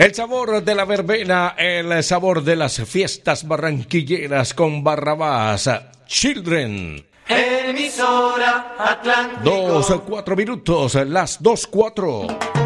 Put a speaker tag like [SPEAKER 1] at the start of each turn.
[SPEAKER 1] El sabor de la verbena, el sabor de las fiestas barranquilleras con Barrabás. Children.
[SPEAKER 2] Emisora Atlántico.
[SPEAKER 1] 2:04, las 2:04.